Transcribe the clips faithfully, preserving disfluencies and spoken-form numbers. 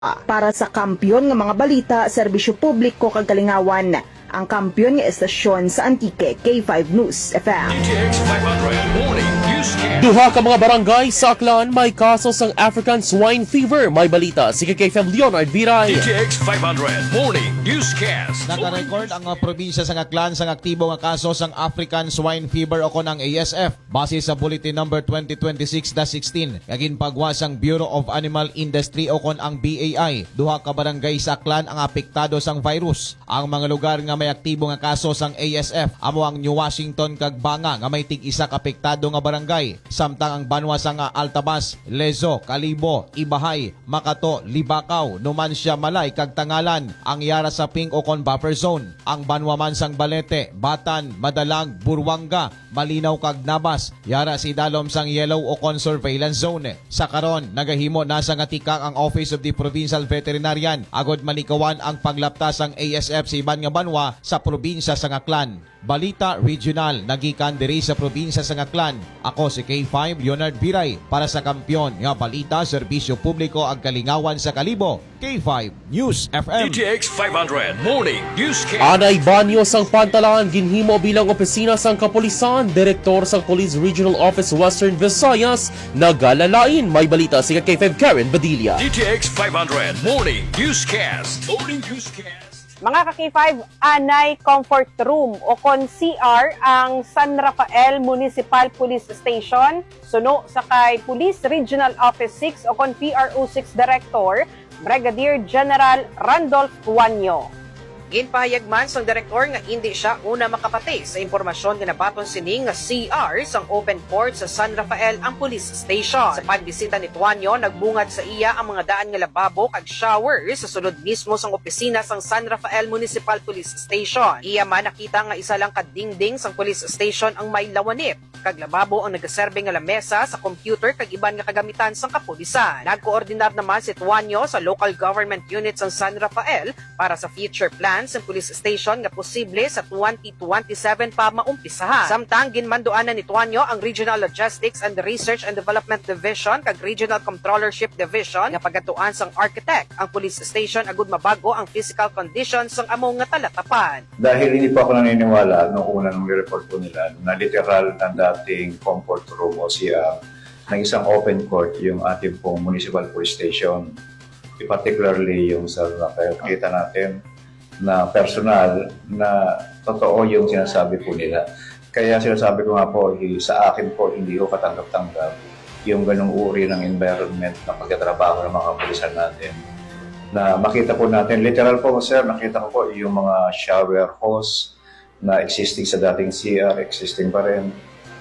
Para sa kampyon ng mga balita, serbisyo publiko kag kalingawan. Ang kampyon nga estasyon sa Antique, K five News F M. Duha ka mga barangay sa Aklan may kaso sang African swine fever. May balita si K five Leonard Viray. D T X five hundred Morning Newscast. Naka-record ang uh, probinsya sang Aklan sang aktibo nga kaso sang African swine fever o konang A S F base sa bulletin number twenty twenty-six dash sixteen kagin pagwas ang Bureau of Animal Industry o kon ang B A I. Duha ka barangay sa Aklan ang apektado sang virus. Ang mga lugar nga may aktibo nga kaso sang A S F amo ang New Washington kag Banga nga may tig-isa ka apektado nga barangay. Samtang ang banwa sang Altabas, Lezo, Kalibo, Ibahay, Makato, Libakaw, Numancia, Malay kag Tangalan ang yara sa pink o kon buffer zone. Ang banwa man sang Balete, Batan, Madalag, Burwanga, Malinaw kag Nabas yara si dalom sang yellow o kon surveillance zone. Sa karon nagahimo na sa ngatikang ang Office of the Provincial Veterinarian agod manikawan ang paglaptas sang A S F sa iban nga banwa sa probinsya sang Aklan. Balita Regional nagikan diri sa probinsya sang Aklan. Ako si K five Leonard Viray para sa kampyon nga balita serbisyo publiko ag kalingawan sa Kalibo. K five News F M. D T X five hundred Morning Newscast. Anay banyo sang Pantalan ginhimo bilang opisina sang kapulisan. Direktor sang Police Regional Office Western Visayas nagalalain. May balita si K five Karen Badilla. D T X five hundred Morning Newscast. Morning Newscast. Mga ka-K five, Anay Comfort Room o kon C R ang San Rafael Municipal Police Station, suno sa kay Police Regional Office six o kon P R O six Director, Brigadier General Randolph Tuanyo. Ginpahayag man sang direktor nga hindi siya una makapati sa impormasyon nga nabaton sining nga C R sang open court sa San Rafael ang police station. Sa pagbisita ni Tuanyo, nagbungad sa iya ang mga daan nga lababo kag shower sa sulod mismo sang opisina sang San Rafael Municipal Police Station. Iya man nakita nga isa lang ka dingding sang police station ang may lawanip kag lababo ang nagaserbe nga lamesa sa computer kag iban nga kagamitan sang kapulisan. Nagkoordinar naman si Tuanyo sa local government unit sang San Rafael para sa future plan sa police station nga posible sa twenty twenty-seven pa maumpisahan. Samtang ginmanduanan ni Tuanyo ang Regional Logistics and Research and Development Division kag Regional Controllership Division nga pagatuan sang architect ang police station agud mabago ang physical conditions sang among nga talatapan. Dahil hindi pa ako naniniwala noong una nung report po nila na literal na dating comfort room o siya ng isang open court yung ating pong municipal police station. Particularly yung sa Rafael, kita natin na personal na totoo yung sinasabi po nila. Kaya sinasabi ko nga po, sa akin po, hindi ko katanggap-tanggap yung ganung uri ng environment na pagkatrabaho ng mga kapulisan natin. Na makita po natin, literal po sir, nakita ko po yung mga shower hose na existing sa dating C R, existing pa rin.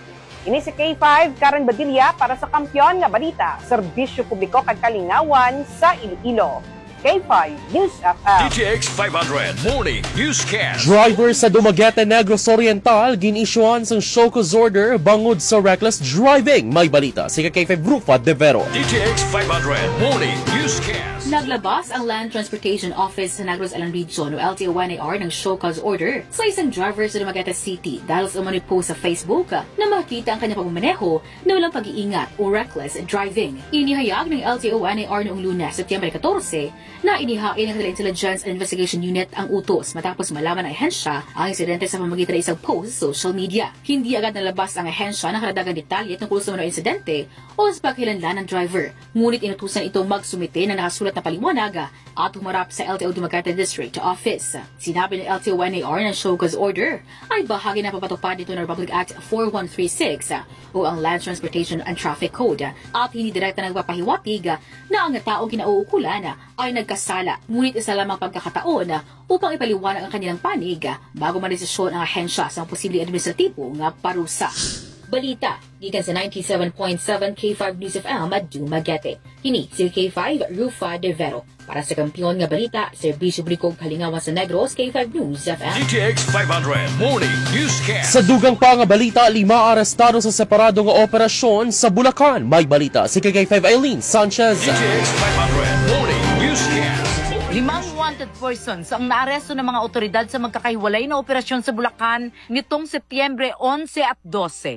Ini si K five Karen Badilla para sa kampyon nga balita, serbisyo publiko kag kalingawan sa Iloilo. K five News F M. D T X five hundred Morning Newscast. Driver sa Dumaguete Negros Oriental ginisyuhan sang show cause order bangod sa reckless driving. May balita si K five Rufa De Vero. D T X five hundred Morning Newscast. Naglabas ang Land Transportation Office sa Negros Island Region o L T O one A R ng show cause order sa isang driver sa Dumaguete City dahil sa umano'y post sa Facebook na makita ang kanyang pagmamaneho na walang pag-iingat o reckless driving. Inihayag ng L T O one A R noong Lunes, Setyembre fourteen na inihain ng Intelligence and Investigation Unit ang utos matapos malaman ng ahensya ang insidente sa pamamagitan ng isang post sa social media. Hindi agad nalabas ang ahensya ng karagdagang detalye tungkol sa mga insidente o sa paghilanlan ng driver. Ngunit inutusan itong magsumite ng nakasulat na paliwanag at humarap sa L T O Dumaguete District Office. Sinabi ng L T O one A R na show cause order ay bahagi na papatupad nito ng Republic Act forty-one thirty-six o ang Land Transportation and Traffic Code at hindi direkta nagpapahiwatig na ang taong kinauukulan ay nagkasala, ngunit isa lamang pagkakataon upang ipaliwanag ang kanilang panig bago madesisyon ang ahensya sa posibleng administratibo nga parusa. Balita, gikan sa ninety-seven point seven K five News F M at Dumaguete. Kini si K five Rufa De Vero. Para sa kampyon nga balita, serbisyo publiko kalingawan sa Negros, K five News F M. D T X five hundred Morning Newscast. Sa dugang pa nga balita, lima arestado sa separado nga operasyon sa Bulacan. May balita si K five Eileen Sanchez. D T X five hundred Morning Newscast. Limang wanted persons ang naaresto ng mga otoridad sa magkakahiwalay na operasyon sa Bulacan nitong Setyembre eleven at twelve.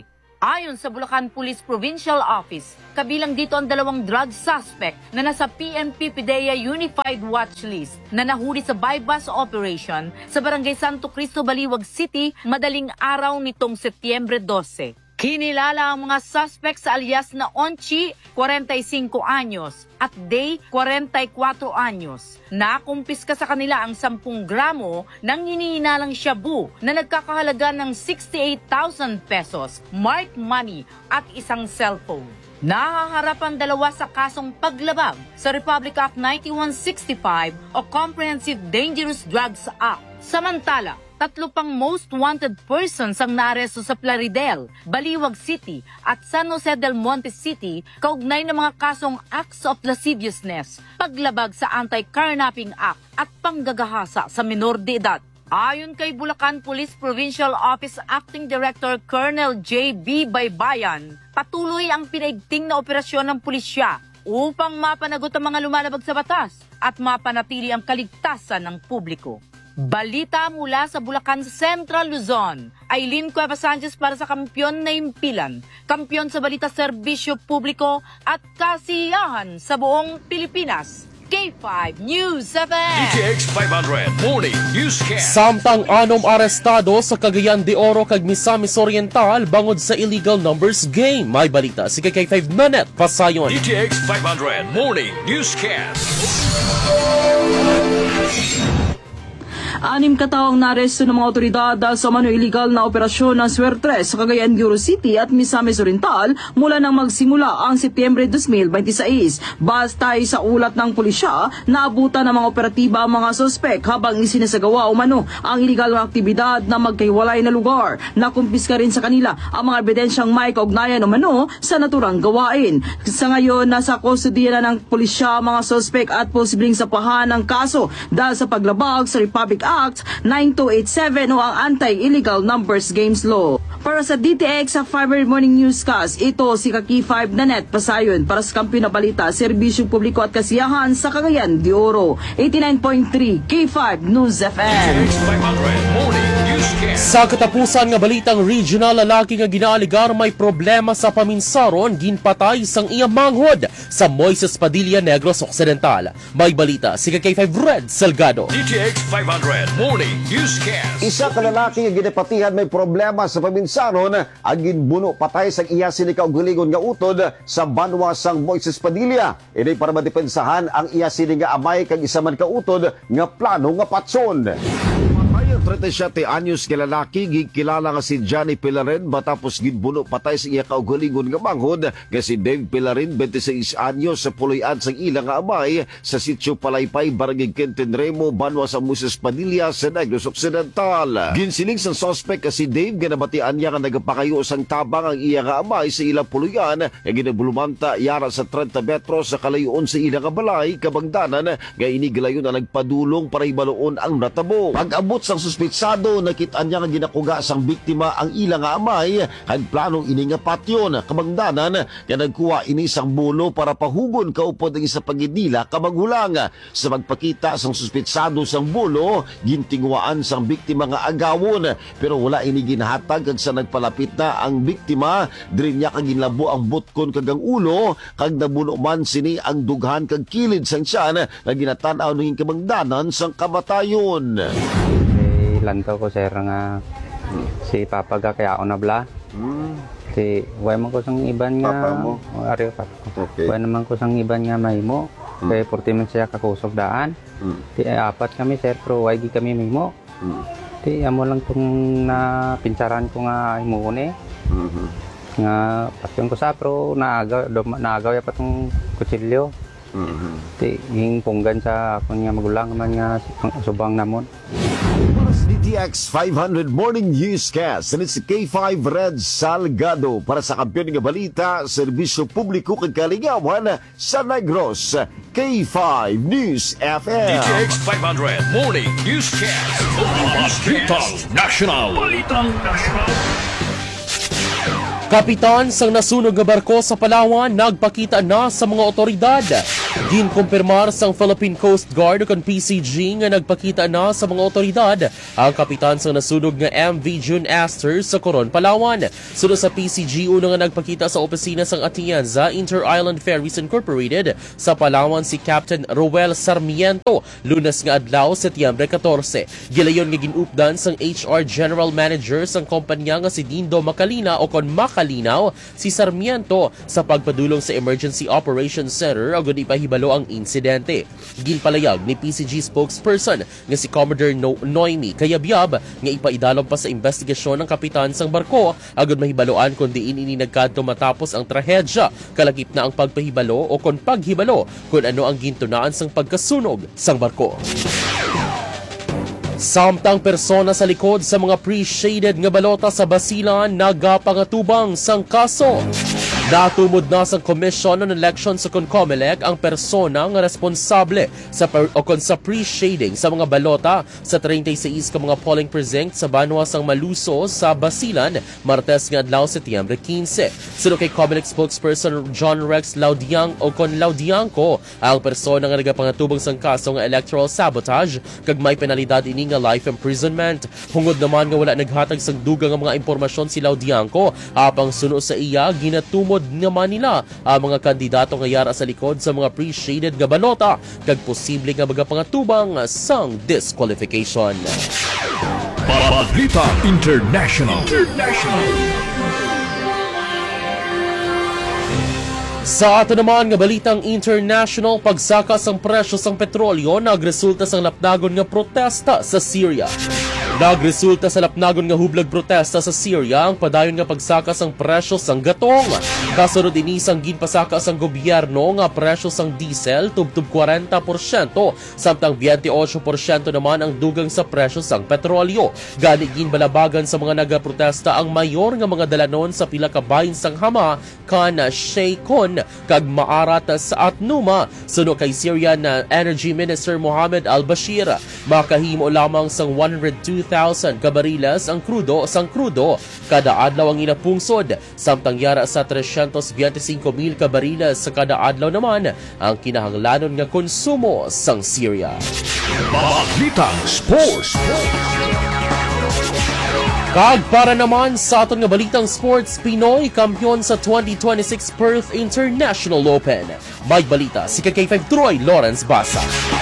Ayon sa Bulacan Police Provincial Office, kabilang dito ang dalawang drug suspect na nasa P N P PIDEA Unified Watch List na nahuli sa bypass operation sa Barangay Santo Cristo, Baliwag City, madaling araw nitong Setyembre twelve. Kinilala ang mga suspect sa alias na Onchi, forty-five anyos, at Day, forty-four anyos. Nakumpiska sa kanila ang ten gramo ng hinihinalang shabu na nagkakahalaga ng sixty-eight thousand pesos, marked money at isang cellphone. Nahaharap ang dalawa sa kasong paglabag sa Republic Act ninety-one sixty-five o Comprehensive Dangerous Drugs Act. Samantala, tatlo pang most wanted persons ang naaresto sa Plaridel, Baliwag City at San Jose del Monte City kaugnay ng mga kasong acts of lasciviousness, paglabag sa Anti-Carnapping Act at panggagahasa sa minor de edad. Ayon kay Bulacan Police Provincial Office Acting Director Colonel J B Baybayan, patuloy ang pinaigting na operasyon ng pulisya upang mapanagot ang mga lumalabag sa batas at mapanatili ang kaligtasan ng publiko. Balita mula sa Bulacan Central, Luzon. Aileen Cueva Sanchez para sa Kampiyon na Impilan, kampiyon sa balita serbisyo publiko at kasiyahan sa buong Pilipinas. K five News F M. D T X five hundred Morning Newscast. Samtang anom arestado sa Cagayan de Oro kag Misamis Oriental bangod sa illegal numbers game. May balita si K five Nanet Pasayon. D T X five hundred Morning Newscast. Anim katawang naresto ng mga otoridad dahil sa umano illegal na operasyon ng Swertres sa Cagayan de Oro City at Misamis Oriental mula nang magsimula ang Setyembre twenty twenty-six. Basta sa ulat ng pulisya, naabutan ng mga operatiba ang mga sospek habang isinasagawa umano ang illegal na aktibidad na magkahiwalay na lugar. Nakumpiska rin sa kanila ang mga ebidensyang may kaugnayan umano sa naturang gawain. Sa ngayon, nasa kustodiya na ng pulisya ang mga sospek at posibleng sapahan ng kaso dahil sa paglabag sa Republic Act ninety-two eighty-seven o ang Anti-Illegal Numbers Games Law. Para sa D T X sa Fiber Morning Newscast, ito si K five Nanet Pasayon para sa Kampiyon na Balita, Serbisyo Publiko at Kasiyahan sa Cagayan de Oro. eighty-nine point three K five News F D T M. X five hundred Morning Newscast. Sa katapusan nga balitang regional, lalaki nga ginaaligar may problema sa paminsaron ginpatay sang iyang manghod sa Moises Padilla, Negros Occidental. May balita si K five Red Salgado. D T X five hundred Morning Newscast. Isa ka lalaki nga ginapatihan may problema sa paminsaron ang ginbuno patay sa iya sinika og gulingon nga utod sa banwa sang Moises Padilla. Ini para madepensahan ang iya sini nga amay kag isa man ka utod nga plano nga patson. thirty-seven anyos nga lalaki gikilala nga si Johnny Pilarin matapos ginbuno patay sa iya kaugalingon nga manghod nga si Dave Pilarin, twenty-six anyos, sa puloy-an sang ilang nga amay sa sitio Palaypay, Barangay Quintin Remo, banwa sa Moises Padilla sa Negros Occidental. Ginsiling sang suspect nga si Dave nga nabatian niya nga nagapakayo sang tabang ang iya nga amay sa ilang puloy-an nga ginabulumanta yara sa thirty metros sa kalayoon sa ilang nga balay kabangdanan nga inigilayon na nagpadulong para ibaloon ang natabo. Pag-abot sang suspitsado, nakita niya nga ginakuga sang biktima ang ilang nga amay kag planong ini nga patyon kabangdanan nga nagkuha ini sang bulo para pahugon kaupod ang isa pagidila kamaghulang. Sa magpakita sang suspitsado sang bulo, gintingwaan sang biktima nga agawon pero wala ini ginhatag kag sa nagpalapit na ang biktima diri niya kag ginlabo ang butkon kag ang ulo kag nabuno man sini ang dughan kag kilid sang tiyan nga ginatan-aw ning kabangdanan sang kamatayon. Lantaw ko sir nga si Papa ga kaya ako nabla. Hmm. Si way man ko sang iban nga Papa mo? O, ari papa ko. Okay. Way naman ko sang iban nga mahimo. Hmm. Kay forty man siya kakusog daan. Hmm. Ti eh, apat kami sir pero way gi kami mahimo. Hmm. Ti amo lang tong na pinsaran ko nga himo ni. Mhm. Nga pasyon ko sa pero naagaw naagaw ya pa tong kutsilyo. Mhm. Ti ging punggan sa akon nga magulang man nga subang namon. D T X five hundred Morning Newscast. And it's K five Red Salgado para sa Kampiyon nga Balita, Serbisyo Publiko kag Kalingawan sa Negros. K five News F M. D T X five hundred Morning Newscast. Balitang National. Balitang National. Kapitan sang nasunog nga barko sa Palawan nagpakita na sa mga otoridad. Ginkumpirmar sang Philippine Coast Guard o P C G nga nagpakita na sa mga otoridad ang kapitan sang nasunog nga M V June Astor sa Coron, Palawan. Sunod sa P C G, una nga nagpakita sa opisina sang Atienza Inter-Island Ferries Incorporated sa Palawan si Captain Roel Sarmiento, lunas nga adlaw, Setyembre fourteen. Gilayon nga ginupdan sang H R General Manager sang kompanya nga si Dindo Macalina o kon Macalinaw si Sarmiento sa pagpadulong sa Emergency Operations Center agud ipahibalo ang insidente. Ginpalayag ni P C G spokesperson nga si Commodore no- Noemi Kayabyab nga ipaidalom pa sa investigasyon ng kapitan sang barko agud mahibaloan kung diin ini nagkadto matapos ang trahedya. Kalakip na ang pagpahibalo o kon paghibalo kung ano ang gintunaan sang pagkasunog sang barko. Samtang persona sa likod sa mga pre-shaded nga balota sa Basilan nagapangatubang sang kaso. Natumod na sa Commission on Elections sa CONCOMELEC ang persona nga responsable sa per, o kon sa pre-shading sa mga balota sa thirty-six ka mga polling precinct sa Banwa sang Maluso sa Basilan, Martes nga adlaw, Setyembre fifteen. Sunod kay COMELEC spokesperson John Rex Laudiang o kon Laudiangco, ang persona nga nagapangatubang sang kaso nga electoral sabotage kag may penalidad ini nga life imprisonment. Hungod naman nga wala naghatag sang dugang nga mga impormasyon si Laudiangco, apang suno sa iya ginatumod naman nila ang mga kandidato nga yara sa likod sa mga pre-shaded nga balota kag posible nga magapangatubang sang disqualification. Balita International. International. Sa ato naman nga balitang international, pagsaka sang presyo sang petrolyo nagresulta sang lapdagon nga protesta sa Syria. Nagresulta sa lapnagon nga hublag protesta sa Syria ang padayon nga pagsaka sang presyo sang gatong. Kasunod ini sang ginpasaka sang gobyerno nga presyo sang diesel tubtub forty percent samtang twenty-eight percent naman ang dugang sa presyo sang petrolyo. Gani ginbalabagan sa mga nagaprotesta ang mayor nga mga dalanon sa pila ka bahin sang Hama kan Sheikon kag Maarat sa Atnuma. Suno kay Syrian na Energy Minister Mohammed Al-Bashir, makahimo lamang sang one hundred two thousand kabarilas ang krudo sang krudo kada adlaw ang inapungsod, samtang yara sa three hundred twenty-five mil kabarilas sa kada adlaw naman ang kinahanglanon nga konsumo sang Syria. Balitang Sports. Kag para naman sa aton nga balitang sports, Pinoy kampiyon sa twenty twenty-six Perth International Open. May balita si K five Troy Lawrence Basa.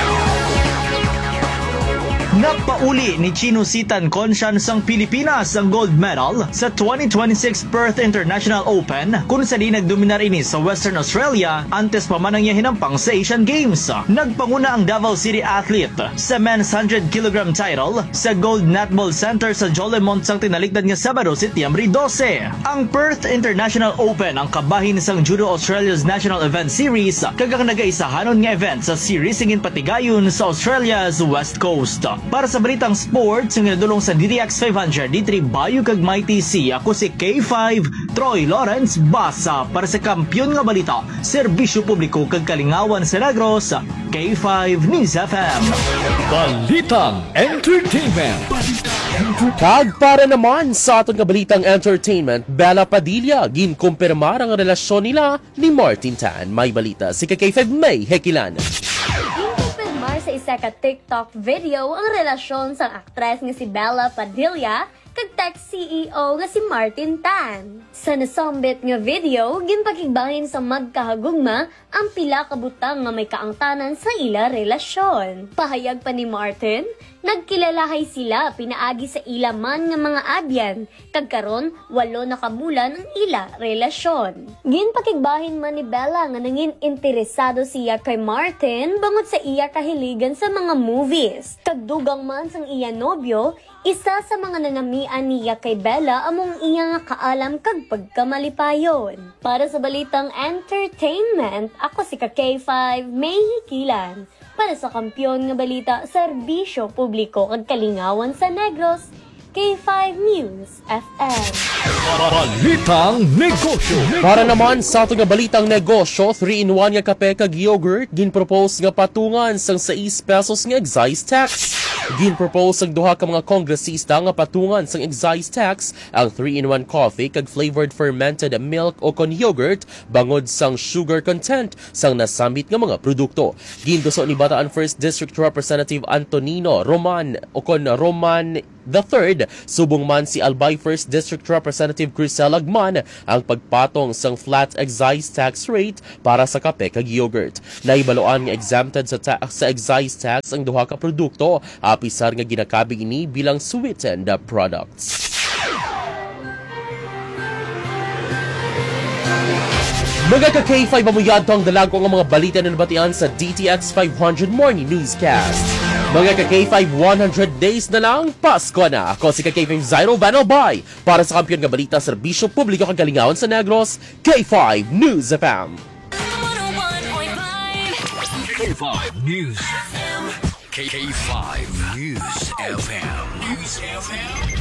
Napauli ni Chino Sitan Conscience ang Pilipinas ang gold medal sa twenty twenty-six Perth International Open kung saan nagdominar ini sa Western Australia antes pa man ang hinampang sa Asian Games. Nagpanguna ang Davao City athlete sa men's one hundred kilogram title sa Gold Netball Center sa Jolimont sang tinalikdan nga Sabado, Setyembre twelve. Ang Perth International Open ang kabahin sang Judo Australia's National Event Series kagang nagaisahanon nga event sa series ngin patigayon sa Australia's West Coast. Para sa balitang sports, ang nadulong sa D D X five hundred, D three Bayo kag May T C, ako si K five Troy Lawrence Basa para sa Kampiyon nga Balita, Serbisyo Publiko kag Kalingawan sa Negros, K five News F M. Balitang Entertainment. Kag para naman sa aton nga balitang entertainment, Bella Padilla ginkumpirmar ang relasyon nila ni Martin Tan. May balita si K five May Hekilan. Sa isa ka TikTok video ang relasyon sa aktres nga si Bella Padilla kag tech C E O nga si Martin Tan. Sa nasambit nga video, ginpakigbahin sa magkahagugma ang pila ka butang nga may kaangtanan sa ila relasyon. Pahayag pa ni Martin, nagkilalahay sila pinaagi sa ila man nga mga abyan, kag karon walo na kabulan ang ila relasyon. Ginpakigbahin man ni Bella nga nangin interesado siya kay Martin bangod sa iya kahiligan sa mga movies. Kagdugang man sang iya nobyo, isa sa mga nanamian niya kay Bella among iya nga kaalam kag pagkamalipayon. Para sa balitang entertainment, ako si K five May Hikilan. Para sa Kampiyon nga Balita, Serbisyo Publiko kag Kalingawan sa Negros, K five News F M. Balitang Negosyo. Para naman sa ato nga balitang negosyo, three in one nga kape kag yogurt ginpropose nga patungan sang six pesos nga excise tax. Ginpropose ang duha ka mga kongresista nga patungan sang excise tax ang three in one coffee kag flavored fermented milk o kon yogurt bangod sang sugar content sang nasamit nga mga produkto. Ginduso ni Bataan first District Representative Antonino Roman o kon Roman the third, subong man si Albay first District Representative Crisel Agman ang pagpatong sang flat excise tax rate para sa kape kag yogurt. Naibaloan nga exempted sa, ta- sa excise tax ang duha ka produkto, apisar nga ginakabig ini bilang sweetened products. Mga ka-K five amuyad to ang dalago ang mga balita na nabatian sa D T X five hundred Morning Newscast. Mga ka-K five one hundred days na lang, Pasko na. Ako si ka-K five Zairo Banobay para sa kampiyon nga balita sa serbisyo publiko kagalingawan sa Negros, K five News F M. K five News F M. K five News F M. News F M.